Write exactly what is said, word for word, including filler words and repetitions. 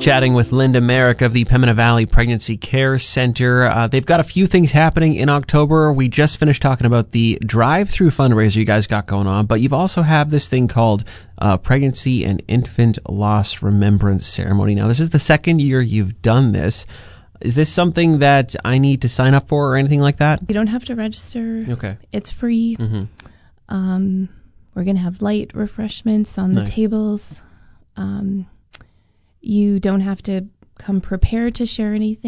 Chatting with Linda Merrick of the Pembina Valley Pregnancy Care Center. Uh, they've got a few things happening in October. We just finished talking about the drive-through fundraiser you guys got going on, but you've also have this thing called uh, Pregnancy and Infant Loss Remembrance Ceremony. Now, this is the second year you've done this. Is this something that I need to sign up for or anything like that? You don't have to register. Okay. It's free. Mm-hmm. Um, we're going to have light refreshments on Nice. the tables. Um, you don't have to come prepared to share anything.